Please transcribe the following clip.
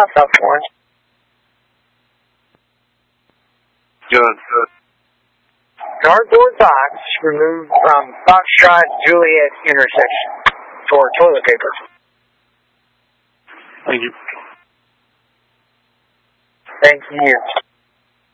South Florence. Good. Cardboard box removed from Foxtrot Juliet intersection for toilet paper. Thank you. Thank you.